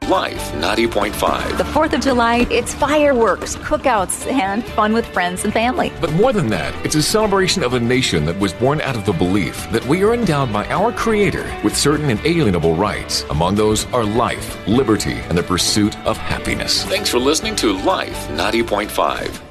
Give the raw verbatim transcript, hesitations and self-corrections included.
Life ninety point five. The fourth of July, it's fireworks, cookouts, and fun with friends and family. But more than that, it's a celebration of a nation that was born out of the belief that we are endowed by our Creator with certain inalienable rights. Among those are life, liberty, and the pursuit of happiness. Thanks for listening to Life ninety point five.